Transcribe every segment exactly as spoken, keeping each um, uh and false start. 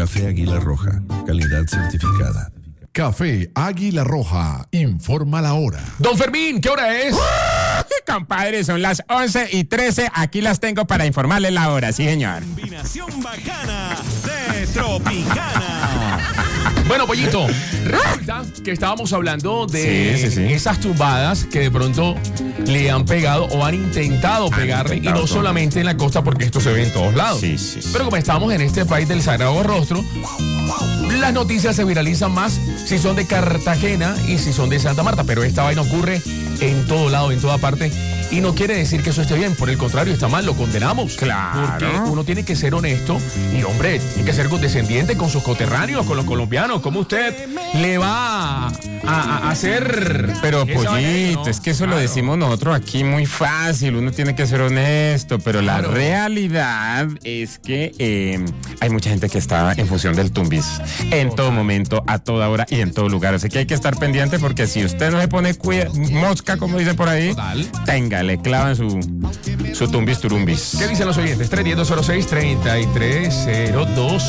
Café Águila Roja, calidad certificada. Café Águila Roja, informa la hora. Don Fermín, ¿qué hora es? Compadre, son las once y trece. Aquí las tengo para informarles la hora, sí, señor. Combinación bacana de Tropicana. Bueno, Pollito, resulta que estábamos hablando de Sí, sí, sí. esas tumbadas que de pronto le han pegado o han intentado Han pegarle, intentado y no todo. solamente en la costa, porque esto se ve en todos lados. Sí, sí, sí. Pero como estamos en este país del Sagrado Rostro, las noticias se viralizan más si son de Cartagena y si son de Santa Marta, pero esta vaina ocurre en todo lado, en toda parte. Y no quiere decir que eso esté bien, por el contrario, está mal, lo condenamos. Claro. Porque uno tiene que ser honesto y, hombre, tiene que ser condescendiente con sus coterráneos, con los colombianos. ¿Cómo usted le va a, a- a hacer? Pero, esa vaina, Pollito, ¿no? es que eso lo Claro. decimos nosotros aquí muy fácil. Uno tiene que ser honesto, pero Claro. la realidad es que eh, hay mucha gente que está en función del tumbis en todo momento, a toda hora y en todo lugar. Así que hay que estar pendiente, porque si usted no se pone cuida- mosca, como dicen por ahí, Total. tenga, le clavan su, su tumbis turumbis. ¿Qué dicen los oyentes? tres diez, dos cero seis, treinta y tres cero dos.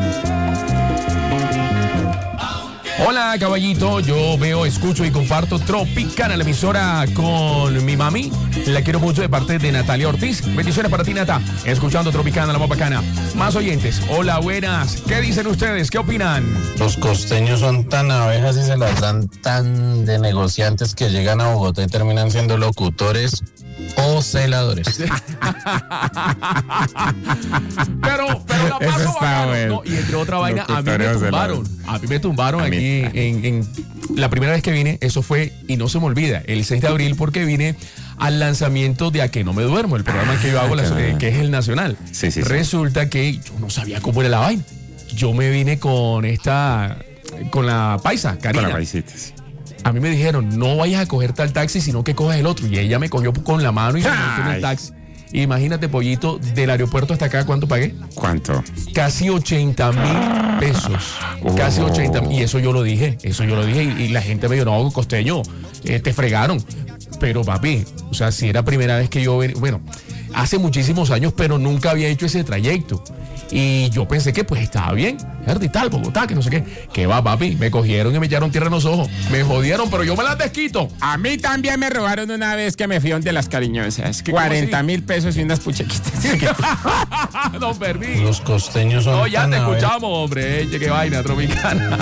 Hola, caballito. Yo veo, escucho y comparto Tropicana, la emisora con mi mami. La quiero mucho de parte de Natalia Ortiz. Bendiciones para ti, Nata. Escuchando Tropicana, la más bacana. Más oyentes. Hola, buenas. ¿Qué dicen ustedes? ¿Qué opinan? Los costeños son tan abejas y se las dan tan de negociantes que llegan a Bogotá y terminan siendo locutores o celadores. Pero, pero la Eso paso está bacano. bueno. No, y entre otra vaina, a mí me Locutorio tumbaron. A mí me tumbaron A mí aquí en, en la primera vez que vine. Eso fue, y no se me olvida, el seis de abril, porque vine al lanzamiento de A Que No Me Duermo, el programa que yo hago, la- eh, que es el nacional. Sí, sí, sí. Resulta que yo no sabía cómo era la vaina. Yo me vine con esta, con la paisa, Karina. Con la paisita, sí. A mí me dijeron, no vayas a coger tal taxi, sino que cojas el otro. Y ella me cogió con la mano y se montó en el Ay. taxi. Imagínate, Pollito, del aeropuerto hasta acá, ¿cuánto pagué? ¿Cuánto? Casi ochenta mil pesos. Oh. Casi ochenta. Y eso yo lo dije, eso yo lo dije. Y, y la gente me dijo, no, costeño, eh, te fregaron. Pero, papi, o sea, si era primera vez que yo, ven- bueno, hace muchísimos años, pero nunca había hecho ese trayecto. Y yo pensé que pues estaba bien, ¿verdad? Y tal, Bogotá, que no sé qué. Que va, papi, me cogieron y me echaron tierra en los ojos. Me jodieron, pero yo me las desquito. A mí también me robaron una vez que me fui donde las cariñosas. ¿Qué, cómo cuarenta así? mil pesos y unas puchequitas. Don Fermín. Los costeños son No, ya tan te abejas. escuchamos, hombre. Eh, qué vaina, Tropicana.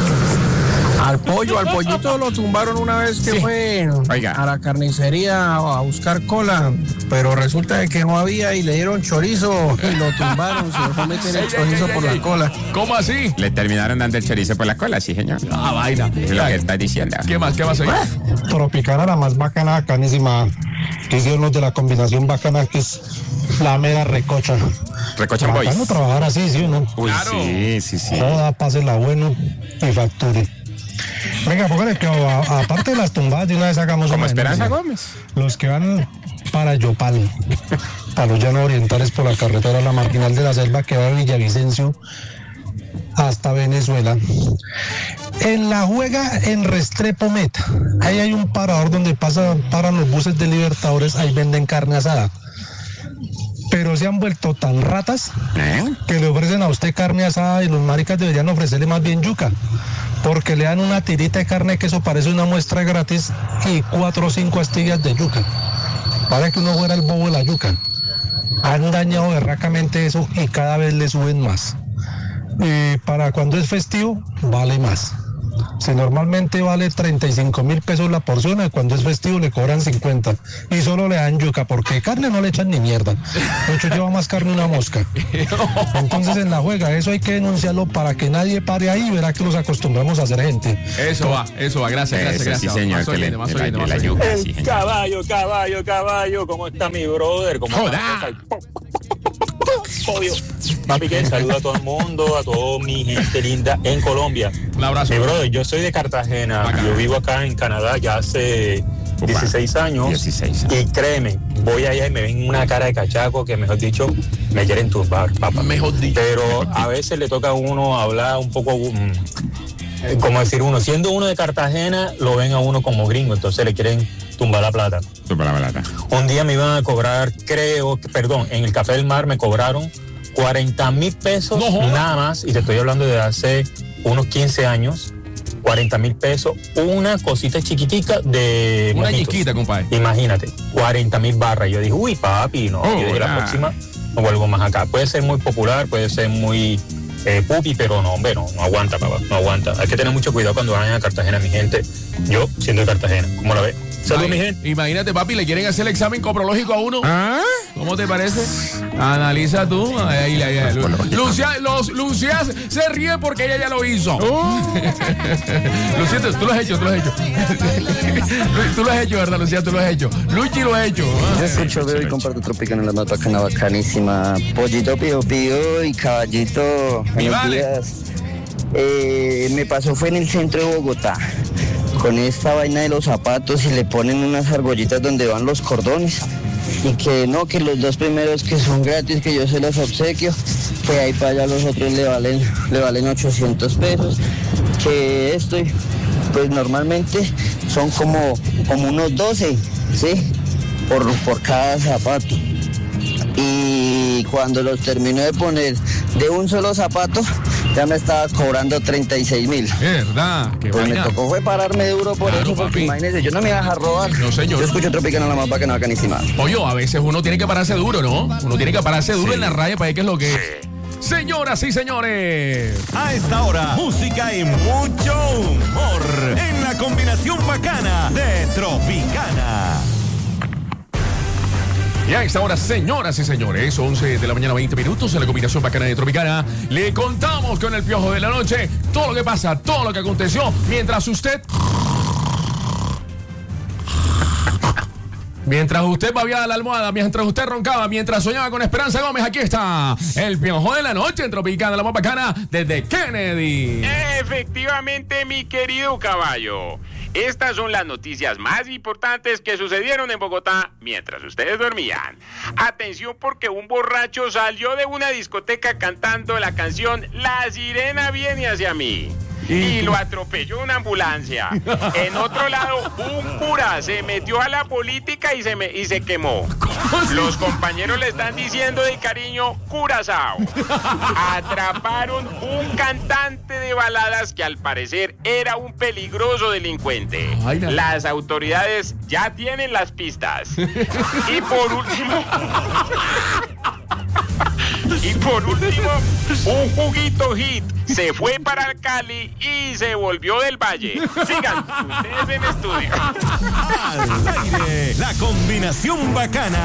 Al pollo, al pollito lo tumbaron una vez que Sí. fue Oiga. a la carnicería a buscar cola, pero resulta de que no había y le dieron chorizo y lo tumbaron, se dejó meter el Ey, ey, chorizo ey, por ey, la ey. cola. ¿Cómo así? Le terminaron dando el chorizo por la cola, sí, señor. Ah, vaina. Es lo que está diciendo. ¿Qué más? ¿Qué más hay? Tropicana, la más bacana, bacanísima, que hicieron los de la combinación bacana, que es la mera recocha. Recochan Boys. Bacano trabajar así, ¿sí o no? Uy, Claro. sí, sí, sí. Joda, pásela bueno y facture. Venga, póngale que a- aparte de las tumbadas, de una vez hagamos Como una Esperanza denuncia. Gómez. Los que van para Yopal, para los llanos orientales por la carretera La Marginal de la Selva, que va de Villavicencio hasta Venezuela. En la juega en Restrepo Meta, ahí hay un parador donde pasan, paran los buses de Libertadores, ahí venden carne asada. Pero se han vuelto tan ratas ¿Eh? que le ofrecen a usted carne asada y los maricas deberían ofrecerle más bien yuca, porque le dan una tirita de carne que eso parece una muestra gratis y cuatro o cinco astillas de yuca. Para que uno fuera el bobo de la yuca. Han dañado berracamente eso y cada vez le suben más. Y para cuando es festivo, vale más. Si normalmente vale treinta y cinco mil pesos la porción, cuando es festivo le cobran cincuenta. Y solo le dan yuca, porque carne no le echan ni mierda. De hecho, lleva más carne una mosca. Entonces, en la juega, eso hay que denunciarlo para que nadie pare ahí y verá que los acostumbramos a hacer gente. Eso va, eso va. Gracias, gracias, Eso gracias. sí, señor. Más Que le, oyente, más que la- oyente, que más la oyente. yuca, El sí, señor. caballo, caballo, caballo, ¿cómo está mi brother? ¿Cómo Joda. está? Pollo. Papi, que saludo a todo el mundo, a toda mi gente linda en Colombia. Un abrazo. Mi brother, yo soy de Cartagena, Bacán. yo vivo acá en Canadá ya hace Upa. dieciséis años. dieciséis años. Y créeme, voy allá y me ven una cara de cachaco que, mejor dicho, me quieren turbar, papá. Mejor dicho. Pero a veces le toca a uno hablar un poco, mm, eh, como decir uno, siendo uno de Cartagena, lo ven a uno como gringo, entonces le quieren tumbar la plata. Tumba la balata. Un día me iban a cobrar, creo, que- perdón, en el Café del Mar me cobraron cuarenta mil pesos No. nada más, y te estoy hablando de hace unos quince años, cuarenta mil pesos, una cosita chiquitica de Una mojitos. chiquita, compadre. Imagínate, cuarenta mil barras. Yo dije, uy, papi, no. Oh, yo dije, la nah. próxima no vuelvo más acá. Puede ser muy popular, puede ser muy eh, pupi, pero no, hombre, no, no aguanta, papá, no aguanta. Hay que tener mucho cuidado cuando vayan a Cartagena, mi gente. Yo, siendo de Cartagena, ¿cómo la ve? Salud, mi gente. Imagínate, papi, le quieren hacer el examen coprológico a uno. ¿Ah? ¿Cómo te parece? Analiza tú. Ahí, ahí, ahí. Lucia, los, Lucia se ríe porque ella ya lo hizo. Lucía, tú lo has hecho, tú lo has hecho. Tú lo has hecho, ¿verdad, Lucía? Tú lo has hecho. Luchi lo ha hecho. Yo escucho, veo y comparto Tropicana, la más bacana, bacanísima. Pollito Pío Pío y Caballito. Mi Buenos vale. días. Eh, me pasó fue en el centro de Bogotá. Con esta vaina de los zapatos y le ponen unas argollitas donde van los cordones. Y que no, que los dos primeros que son gratis, que yo se los obsequio, que ahí para allá los otros le valen, le valen ochocientos pesos. Que esto, pues normalmente son como, como unos doce, ¿sí? Por, por cada zapato. Y cuando los terminé de poner de un solo zapato, ya me estaba cobrando treinta y seis mil. ¿Verdad? Qué Pues me vaina. tocó fue pararme duro por Claro, eso, porque papi. imagínese, yo no me iba a dejar robar. No, señor. Yo escucho Tropicana, la más bacana, bacanísima. Oye, a veces uno tiene que pararse duro, ¿no? Uno tiene que pararse duro en la raya para ver qué es lo que es. Señoras y señores. A esta hora, música y mucho humor en la combinación bacana de Tropicana. Y a esta hora, señoras y señores, once de la mañana, veinte minutos, en la combinación bacana de Tropicana, le contamos con el Piojo de la Noche todo lo que pasa, todo lo que aconteció, mientras usted... Mientras usted babeaba la almohada, mientras usted roncaba, mientras soñaba con Esperanza Gómez, aquí está el Piojo de la Noche en Tropicana, la más bacana, desde Kennedy. Efectivamente, mi querido caballo. Estas son las noticias más importantes que sucedieron en Bogotá mientras ustedes dormían. Atención, porque un borracho salió de una discoteca cantando la canción La Sirena Viene Hacia Mí. Y lo atropelló una ambulancia. En otro lado, un cura se metió a la política y se, me, y se quemó. Los compañeros le están diciendo de cariño Curazao. Atraparon un cantante de baladas que al parecer era un peligroso delincuente. Ay, no. Las autoridades ya tienen las pistas. Y por último... Y por último, un juguito hit se fue para el Cali y se volvió del Valle. Sigan ustedes en estudio. Al aire, la combinación bacana.